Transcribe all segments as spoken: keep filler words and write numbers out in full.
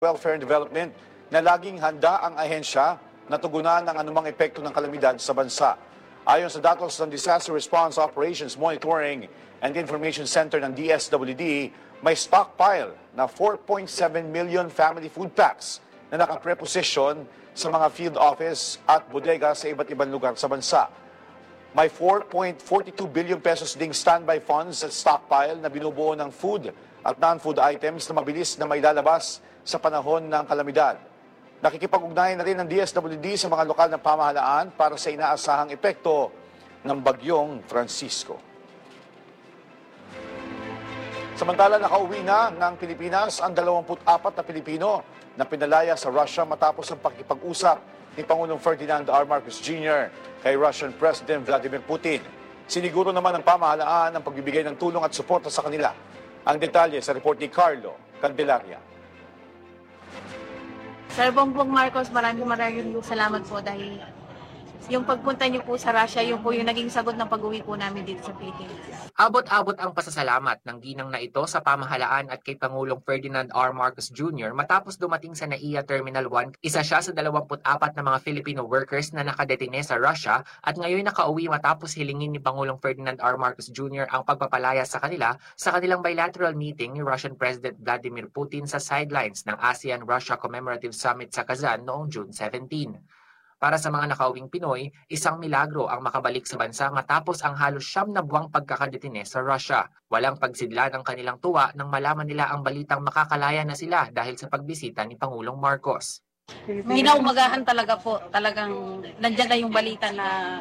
Welfare and Development na laging handa ang ahensya na tugunan ng anumang epekto ng kalamidad sa bansa. Ayon sa datos ng Disaster Response Operations Monitoring and Information Center ng D S W D, may stockpile na four point seven million family food packs na nakapreposisyon sa mga field office at bodega sa iba't ibang lugar sa bansa. May four point four two billion pesos ding standby funds at stockpile na binubuo ng food at non-food items na mabilis na mailalabas sa panahon ng kalamidad. Nakikipag-ugnayan na rin ng D S W D sa mga lokal na pamahalaan para sa inaasahang epekto ng bagyong Francisco. Samantala, nakauwi na ng Pilipinas ang dalawampu't apat na Pilipino na pinalaya sa Russia matapos ang pakikipag-usap ni Pangulong Ferdinand R. Marcos Junior kay Russian President Vladimir Putin. Siniguro naman ng pamahalaan ang pagbibigay ng tulong at suporta sa kanila. Ang detalye sa report ni Carlo Candelaria. Sir Bongbong Marcos, maraming maraming salamat po dahil yung pagpunta niyo po sa Russia, yung po yung naging sagot ng pag-uwi po namin dito sa Pilipinas. Abot-abot ang pasasalamat ng ginang na ito sa pamahalaan at kay Pangulong Ferdinand R. Marcos Junior matapos dumating sa N A I A Terminal one. Isa siya sa dalawampu't apat na mga Filipino workers na nakadetine sa Russia at ngayon nakauwi matapos hilingin ni Pangulong Ferdinand R. Marcos Junior ang pagpapalaya sa kanila sa kanilang bilateral meeting ni Russian President Vladimir Putin sa sidelines ng ASEAN-Russia Commemorative Summit sa Kazan noong June seventeenth. Para sa mga nakauwing Pinoy, isang milagro ang makabalik sa bansa matapos ang halos siyam na buwang pagkakadetine sa Russia. Walang pagsidla ng kanilang tuwa nang malaman nila ang balitang makakalaya na sila dahil sa pagbisita ni Pangulong Marcos. Minaumagahan talaga po, talagang nandyan na yung balita na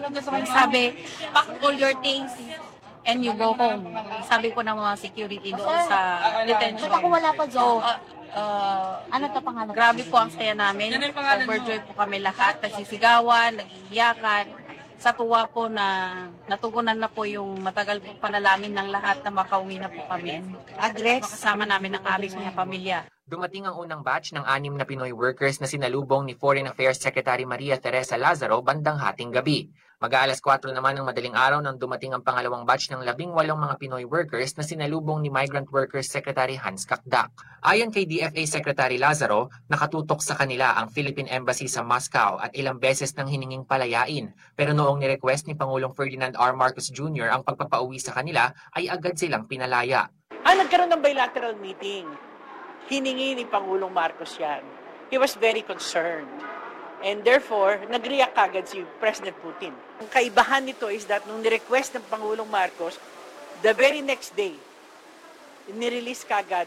sabi, pack all your things and you go home. Sabi po ng mga security doon sa detention. Ba't ako wala pa dyan? So, uh, Uh, ano to pangalan? Grabe po ang saya namin. Overjoy po kami lahat. Nagsisigawan, nag-iiyakan. Sa tuwa po na natugunan na po yung matagal po panalamin ng lahat na makauwi na po kami. Address. Makasama namin ang aming mga pamilya. Dumating ang unang batch ng anim na Pinoy workers na sinalubong ni Foreign Affairs Secretary Maria Teresa Lazaro bandang hating gabi. Mag-aalas kwatro naman ng madaling araw nang dumating ang pangalawang batch ng labing walong mga Pinoy workers na sinalubong ni Migrant Workers Secretary Hans Kakdak. Ayon kay D F A Secretary Lazaro, nakatutok sa kanila ang Philippine Embassy sa Moscow at ilang beses nang hininging palayain. Pero noong ni-request ni Pangulong Ferdinand R. Marcos Junior ang pagpapauwi sa kanila, ay agad silang pinalaya. Ah, nagkaroon ng bilateral meeting. Hiningi ni Pangulong Marcos yan. He was very concerned. And therefore, nag-react kagad si President Putin. Ang kaibahan nito is that nung ni-request ng Pangulong Marcos, the very next day, nirelease kagad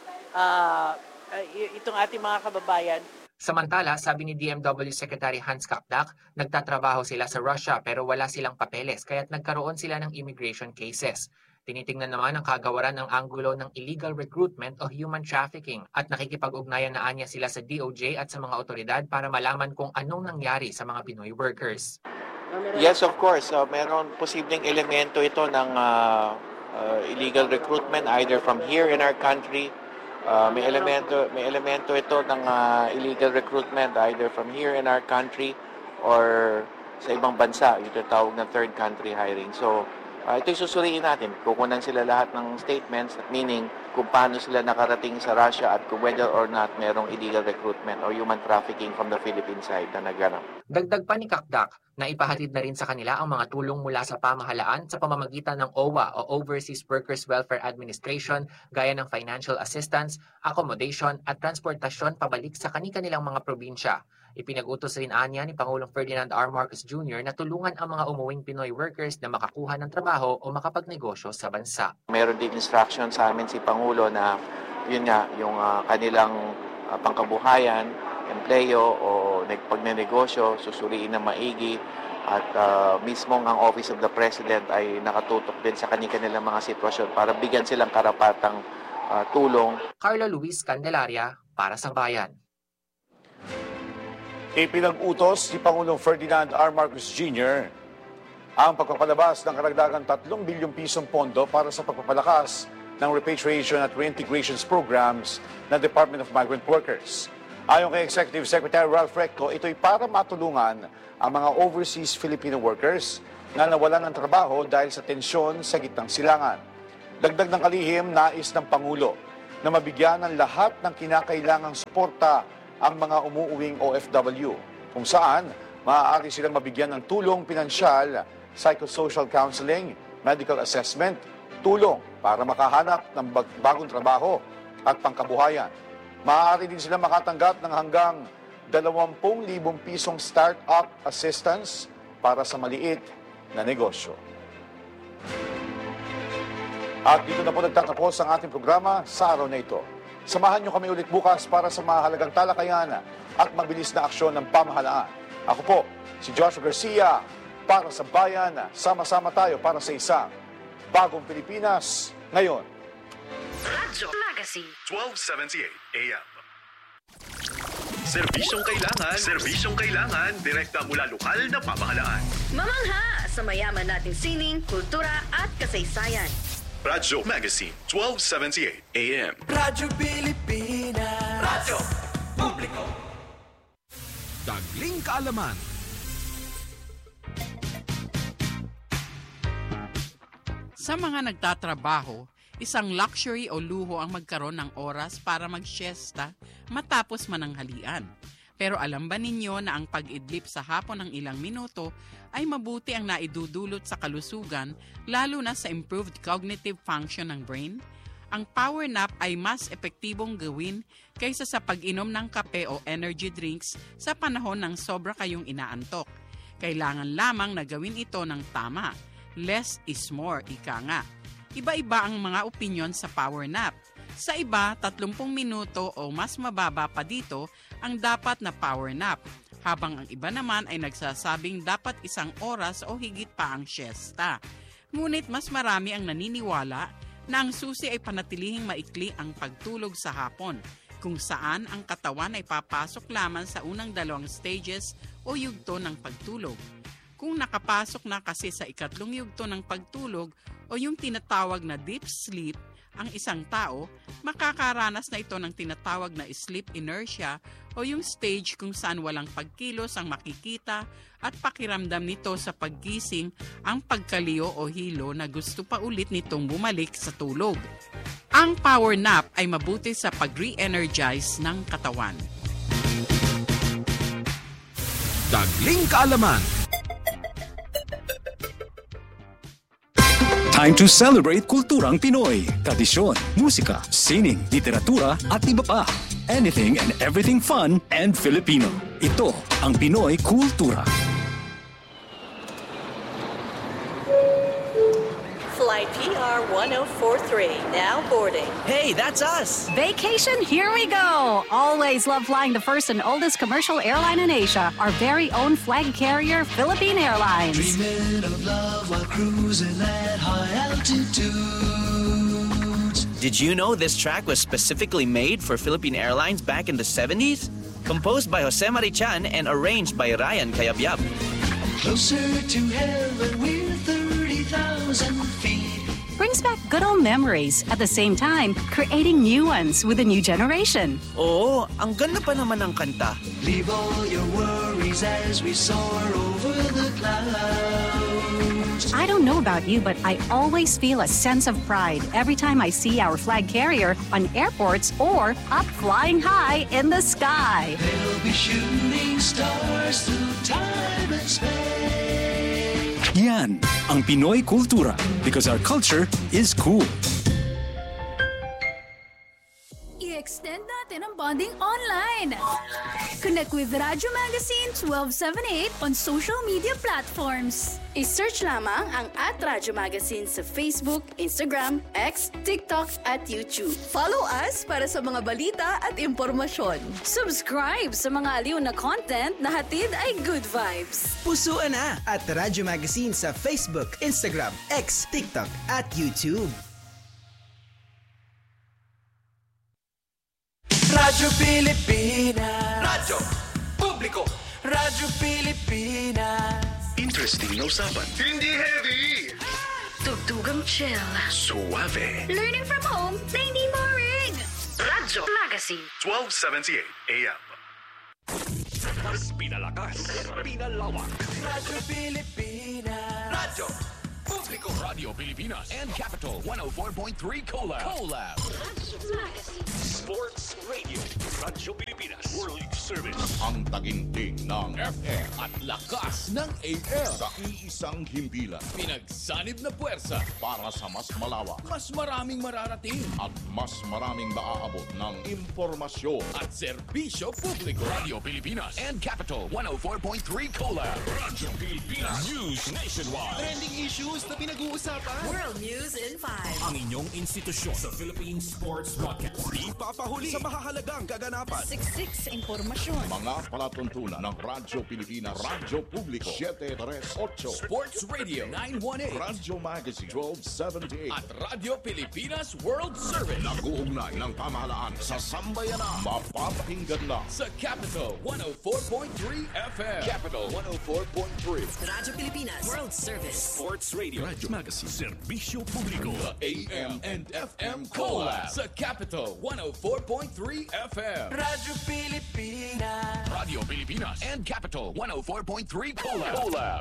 uh, uh, itong ating mga kababayan. Samantala, sabi ni D M W Secretary Hans Kakdak, nagtatrabaho sila sa Russia pero wala silang papeles kaya't nagkaroon sila ng immigration cases. Tinitingnan naman ang kagawaran ng anggulo ng illegal recruitment o human trafficking at nakikipag-ugnayan na anya sila sa D O J at sa mga otoridad para malaman kung anong nangyari sa mga Pinoy workers. Yes, of course. Uh, meron posibleng elemento ito ng uh, uh, illegal recruitment either from here in our country. Uh, may elemento may elemento ito ng uh, illegal recruitment either from here in our country or sa ibang bansa, yung tawag na third country hiring. So, Uh, ito'y susuriin natin. Kukunan sila lahat ng statements, meaning kung paano sila nakarating sa Russia at kung whether or not merong illegal recruitment or human trafficking from the Philippine side na nagganap. Dagdag pa ni Kakdak na ipahatid na rin sa kanila ang mga tulong mula sa pamahalaan sa pamamagitan ng O W A o Overseas Workers Welfare Administration gaya ng financial assistance, accommodation at transportasyon pabalik sa kani-kanilang mga probinsya. Ipinag-utos rin anya ni Pangulong Ferdinand R. Marcos Junior na tulungan ang mga umuwing Pinoy workers na makakuha ng trabaho o makapagnegosyo sa bansa. Meron din instruction sa amin si Pangulo na yun nga, yung uh, kanilang uh, pangkabuhayan, empleyo o pagnenegosyo, susuriin na maigi at uh, mismong ang Office of the President ay nakatutok din sa kanilang mga sitwasyon para bigyan silang karapatang uh, tulong. Carlo Luis Candelaria para sa Bayan. Ipinag-utos ni Pangulong Ferdinand R. Marcos Junior ang pagpapalabas ng karagdagang tatlong bilyong pisong pondo para sa pagpapalakas ng repatriation at reintegrations programs ng Department of Migrant Workers. Ayon kay Executive Secretary Ralph Recto, ito'y para matulungan ang mga overseas Filipino workers na nawalan ng trabaho dahil sa tensyon sa gitnang silangan. Dagdag ng kalihim, nais ng Pangulo na mabigyan ng lahat ng kinakailangang suporta ang mga umuuwing O F W, kung saan maaari silang mabigyan ng tulong pinansyal, psychosocial counseling, medical assessment, tulong para makahanap ng bagong trabaho at pangkabuhayan. Maaari din sila makatanggap ng hanggang dalawampu libong pisong start-up assistance para sa maliit na negosyo. At dito na po nagtatapos ang ating programa sa araw na ito. Samahan niyo kami ulit bukas para sa mahalagang talakayan at mabilis na aksyon ng pamahalaan. Ako po, si Joshua Garcia, para sa bayan. Sama-sama tayo para sa isang bagong Pilipinas ngayon. Radyo Magazine twelve seventy-eight A M. Serbisyong kailangan, serbisyong kailangan, direkta mula lokal na pamahalaan. Mamangha sa mayaman nating sining, kultura at kasaysayan. Radyo Magazine twelve seventy-eight A M. Radyo Pilipinas. Radyo Publiko. Dagling kaalaman. Sa mga nagtatrabaho, isang luxury o luho ang magkaroon ng oras para mag-siesta matapos mananghalian. Pero alam ba ninyo na ang pag-idlip sa hapon ng ilang minuto ay mabuti ang naidudulot sa kalusugan, lalo na sa improved cognitive function ng brain? Ang power nap ay mas epektibong gawin kaysa sa pag-inom ng kape o energy drinks sa panahon ng sobra kayong inaantok. Kailangan lamang na gawin ito ng tama. Less is more, ika nga. Iba-iba ang mga opinyon sa power nap. Sa iba, tatlumpung minuto o mas mababa pa dito ang dapat na power nap, habang ang iba naman ay nagsasabing dapat isang oras o higit pa ang siesta. Ngunit mas marami ang naniniwala na ang susi ay panatilihing maikli ang pagtulog sa hapon, kung saan ang katawan ay papasok lamang sa unang dalawang stages o yugto ng pagtulog. Kung nakapasok na kasi sa ikatlong yugto ng pagtulog o yung tinatawag na deep sleep, ang isang tao, makakaranas na ito ng tinatawag na sleep inertia o yung stage kung saan walang pagkilos ang makikita at pakiramdam nito sa paggising ang pagkaliyo o hilo na gusto pa ulit nitong bumalik sa tulog. Ang power nap ay mabuti sa pag-re-energize ng katawan. Dagling kaalaman. Time to celebrate kulturang Pinoy, tradisyon, musika, sining, literatura at iba pa. Anything and everything fun and Filipino. Ito ang Pinoy Kultura. Flight P R one oh four three, now boarding. Hey, that's us. Vacation, here we go! Always love flying the first and oldest commercial airline in Asia, our very own flag carrier, Philippine Airlines. Dreaming of love while cruising at high altitudes. Did you know this track was specifically made for Philippine Airlines back in the seventies? Composed by Jose Marichan and arranged by Ryan Cayabyab. Closer to heaven with thirty thousand feet. Brings back good old memories, at the same time, creating new ones with a new generation. Oo, ang ganda pa naman ng kanta. Leave all your worries as we soar over the clouds. I don't know about you, but I always feel a sense of pride every time I see our flag carrier on airports or up flying high in the sky. They'll be shooting stars through time and space. Yan ang Pinoy Kultura, because our culture is cool. I-extend natin ang bonding online. Connect with Radyo Magazine twelve seventy-eight on social media platforms. I-search lamang ang at Radyo Magazine sa Facebook, Instagram, X, TikTok at YouTube. Follow us para sa mga balita at impormasyon. Subscribe sa mga aliw na content na hatid ay good vibes. Pusuan na at Radyo Magazine sa Facebook, Instagram, X, TikTok at YouTube. Radyo Pilipinas. Radyo Publiko. Radyo Pilipinas. Interesting na usapan. Hindi heavy. Tugtugang chill. Suave. Learning from home na hindi boring. Radyo Magazine twelve seventy-eight A M. Mas pinalakas, pinalawak. Radyo Pilipinas. Radyo Publico, Radio Pilipinas, and Capital one oh four point three Collab. Collab. Sports Radio. Radyo Pilipinas. World Service. Ang taginting ng F M at lakas ng A M. Sa iisang himpilan. Pinagsanib na puwersa Para sa mas malawak mas maraming mararating at mas maraming maaabot ng impormasyon. at serbisyo publiko. Radio Pilipinas and Capital one oh four point three Collab. Radyo Pilipinas News Nationwide. Trending issues na pinag-uusapan. World News in five. Ang inyong institusyon sa Philippine Sports Podcast. Di papahuli sa mahahalagang kaganapan. Siksik sa impormasyon. Mga palatuntunan ng Radyo Pilipinas, Radyo Publiko, seven three eight. Sports Radio nine one eight Radyo Magazine, twelve seventy-eight. at Radio Pilipinas World Service Nag-uugnay ng pamahalaan sa sambayanan. Mapapakinggan lang sa Capital one oh four point three F M. Capital one oh four point three. Radyo Pilipinas World Service. Sports Radio. Radyo Magazine. Serbisyo Publiko. The A M and F M Collab sa Capital one oh four point three F M. Radyo Pilipinas. Radio Pilipinas and Capital one oh four point three Collab. Collab.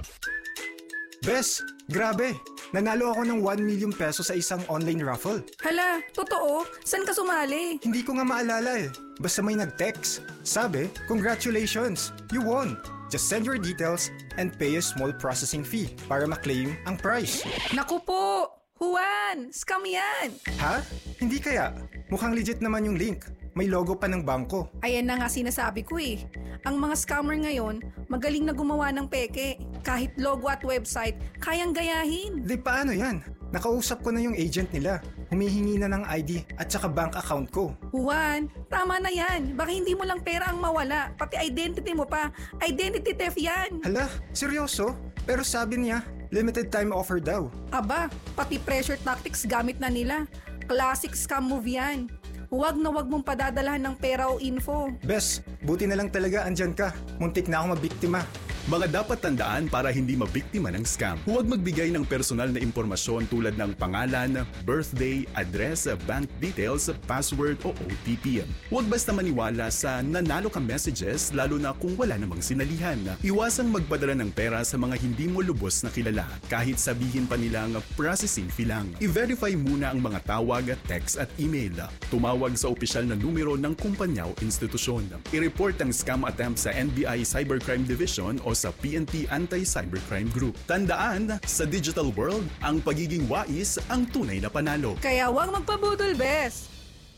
Bes, grabe! Nanalo ako ng one million peso sa isang online raffle. Hala, totoo? San ka sumali? Hindi ko nga maalala eh. Basta may nag-text. Sabi, congratulations! You won! Just send your details and pay a small processing fee para ma-claim ang prize. Naku po! Juan! Scam yan! Ha? Hindi kaya? Mukhang legit naman yung link. May logo pa ng bangko. Ayan na nga sinasabi ko eh. Ang mga scammer ngayon, magaling na gumawa ng peke. Kahit logo at website, kayang gayahin. Di paano yan? Nakausap ko na yung agent nila. Humihingi na ng I D at saka bank account ko. Juan, tama na yan. Baka hindi mo lang pera ang mawala. Pati identity mo pa. Identity theft yan. Hala, seryoso? Pero sabi niya, limited time offer daw. Aba, pati pressure tactics gamit na nila. Classic scam move yan. Huwag na huwag mong padadalahan ng pera o info. Bes, buti na lang talaga andyan ka. Muntik na ako mabiktima. Mga dapat tandaan para hindi mabiktima ng scam. Huwag magbigay ng personal na impormasyon tulad ng pangalan, birthday, address, bank details, password o O T P. Huwag basta maniwala sa nanalo ka messages lalo na kung wala namang sinalihan. Iwasang magpadala ng pera sa mga hindi mo lubos na kilala kahit sabihin pa nilang processing fee lang. I-verify muna ang mga tawag, text at email. Tumawag sa opisyal na numero ng kumpanya o institusyon. I-report ang scam attempt sa N B I Cybercrime Division o sa P N P Anti-Cybercrime Group. Tandaan, sa digital world, ang pagiging wais ang tunay na panalo. Kaya huwag magpabudol, Bes!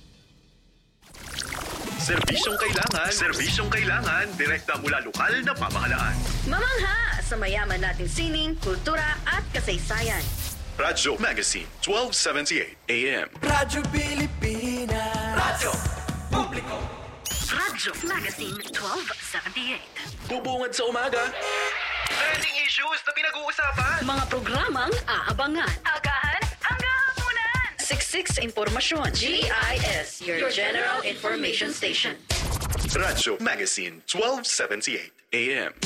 Serbisyong kailangan, serbisyong kailangan, direkta mula lokal na pamahalaan. Mamangha sa mayaman nating sining, kultura at kasaysayan. Radyo Magazine, twelve seventy-eight A M. Radyo Pilipinas. Radyo Publiko. Radyo Magazine twelve seventy-eight. Bubungad sa umaga. Trending issues na pinag-uusapan. Mga programang aabangan. Agahan hanggang hapunan. Siksik sa impormasyon. G I S, your general information station. Radyo Magazine, twelve seventy-eight A M.